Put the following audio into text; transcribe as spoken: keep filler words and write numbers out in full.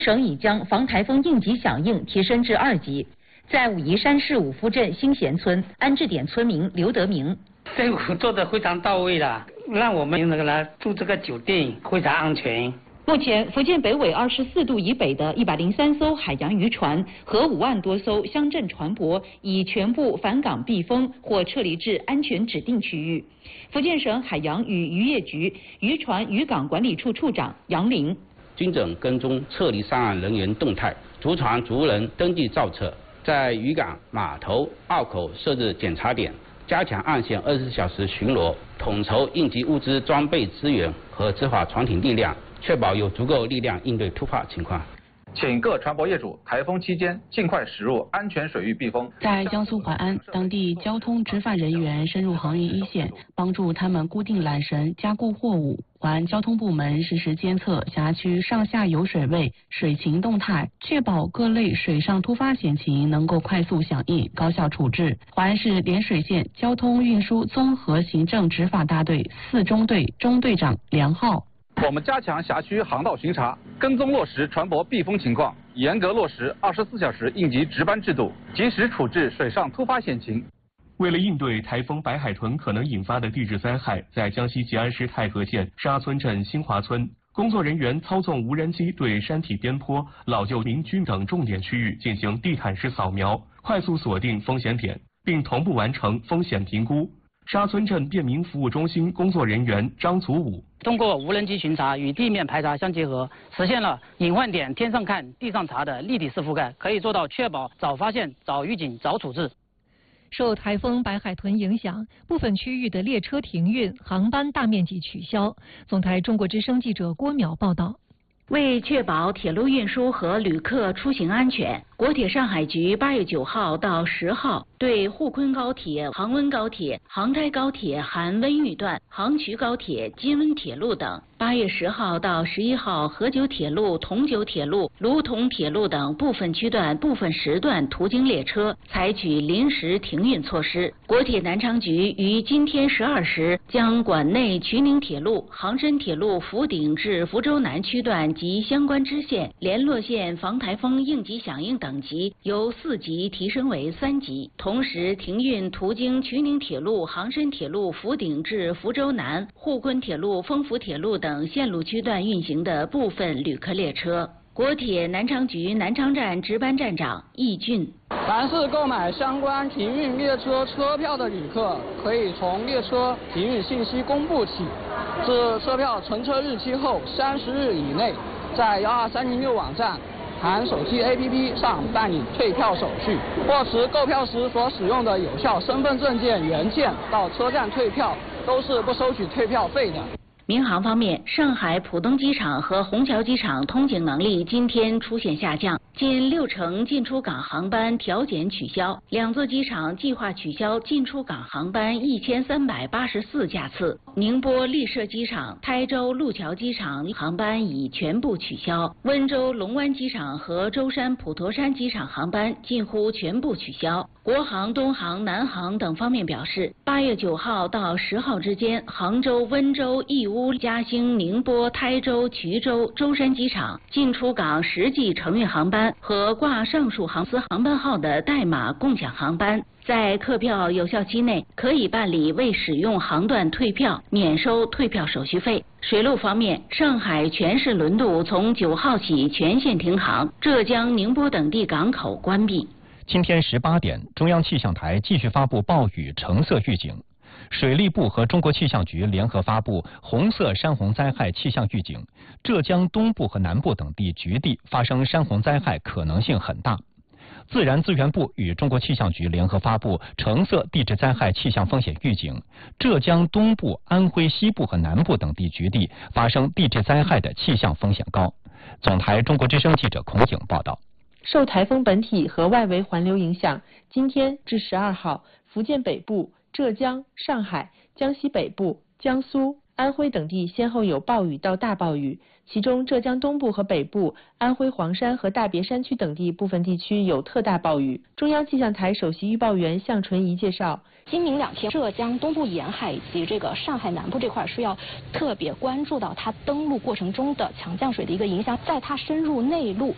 省已将防台风应急响应提升至二级。在武夷山市五福镇兴贤村安置点村民刘德明， 政府做得非常到位了，让我们那个来住这个酒店非常安全。 目前，福建北纬二十四度以北的一百零三艘海洋渔船和五万多艘乡镇船舶已全部返港避风或撤离至安全指定区域。福建省海洋与渔业局渔船渔港管理处处长杨林。 精准跟踪撤离上岸人员动态，逐船逐人登记造册，在渔港、码头、澳口设置检查点，加强岸线二十四小时巡逻，统筹应急物资装备资源和执法船艇力量，确保有足够力量应对突发情况。 请各船舶业主台风期间尽快驶入安全水域避风。 在江苏淮安，当地交通执法人员深入行业一线，帮助他们固定缆绳、加固货物。淮安交通部门实时监测辖区上下游水位、水情动态，确保各类水上突发险情能够快速响应、高效处置。淮安市涟水县交通运输综合行政执法大队四中队中队长梁浩。 我们加强辖区航道巡查，跟踪落实船舶避风情况，严格落实二十四小时应急值班制度，及时处置水上突发险情。 为了应对台风白海豚可能引发的地质灾害，在江西吉安市太和县沙村镇新华村，工作人员操纵无人机对山体边坡、老旧民居等重点区域进行地毯式扫描，快速锁定风险点，并同步完成风险评估。沙村镇便民服务中心工作人员张祖武通过无人机巡查与地面排查相结合，实现了隐患点天上看、地上查的立体式覆盖，可以做到确保早发现、早预警、早处置。 受台风白海豚影响，部分区域的列车停运，航班大面积取消。总台中国之声记者郭淼报道。 为确保铁路运输和旅客出行安全，国铁上海局八月九号到十号对沪昆高铁、杭温高铁、杭开高铁含温榆段、杭衢高铁、金温铁路等，八月十号到十一号河九铁路、同九铁路、卢同铁路等部分区段、部分时段途经列车采取临时停运措施。国铁南昌局于今天十二时将管内衢宁铁路、杭深铁路福鼎至福州南区段及相关支线、联络线防台风应急响应等级由四级提升为三级，同时停运途经衢宁铁路、杭深铁路福鼎至福州南、沪昆铁路、丰福铁路等线路区段运行的部分旅客列车。国铁南昌局南昌站值班站长易俊： 凡是购买相关停运列车车票的旅客，可以从列车停运信息公布起，至车票乘车日期后三十日以内，在幺二三零六网站含手机 A P P 上办理退票手续，或持购票时所使用的有效身份证件原件到车站退票，都是不收取退票费的。 民航方面，上海浦东机场和虹桥机场通警能力今天出现下降，近六成进出港航班调减取消，两座机场计划取消进出港航班一千三百八十四架次。宁波丽舍机场、台州路桥机场航班已全部取消，温州龙湾机场和舟山普陀山机场航班近乎全部取消。国航、东航、南航等方面表示，八月九号到十号之间，杭州、温州、义乌、嘉兴、宁波、台州、衢州、舟山机场进出港实际承运航班和挂上述航司航班号的代码共享航班，在客票有效期内可以办理未使用航段退票，免收退票手续费。水路方面，上海全市轮渡从九号起全线停航，浙江、宁波等地港口关闭。 今天十八点，中央气象台继续发布暴雨橙色预警，水利部和中国气象局联合发布红色山洪灾害气象预警，浙江东部和南部等地局地发生山洪灾害可能性很大。自然资源部与中国气象局联合发布橙色地质灾害气象风险预警，浙江东部、安徽西部和南部等地局地发生地质灾害的气象风险高。总台中国之声记者孔颖报道。 受台风本体和外围环流影响，今天至十二号，福建北部、浙江、上海、江西北部、江苏、安徽等地先后有暴雨到大暴雨，其中浙江东部和北部、安徽黄山和大别山区等地部分地区有特大暴雨。中央气象台首席预报员向纯怡介绍， 今明两天，浙江东部沿海以及这个上海南部这块是要特别关注到它登陆过程中的强降水的一个影响，在它深入内陆